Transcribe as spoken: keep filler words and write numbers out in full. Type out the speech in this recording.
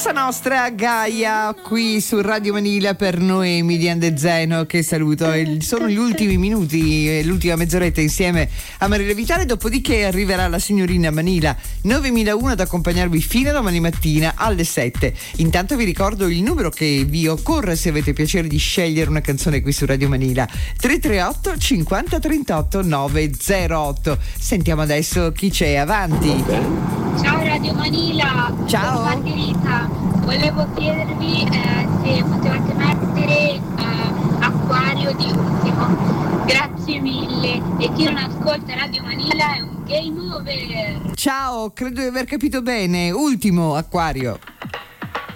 Cosa Nostra Gaia qui su Radio Manila per Noemi di Andezeno, che saluto. Sono gli ultimi minuti, l'ultima mezz'oretta insieme a Maria Vitale, dopodiché arriverà la signorina Manila novemilauno ad accompagnarvi fino a domani mattina alle sette. Intanto vi ricordo il numero che vi occorre se avete piacere di scegliere una canzone qui su Radio Manila: tre tre otto cinquanta trentotto novecentotto. Sentiamo adesso chi c'è, avanti. Ciao Radio Manila. Ciao. Sono Margherita. Volevo chiedervi eh, se potevate mettere eh, Acquario di Ultimo. Grazie mille. E chi non ascolta Radio Manila è un game over. Ciao, credo di aver capito bene. Ultimo, Acquario.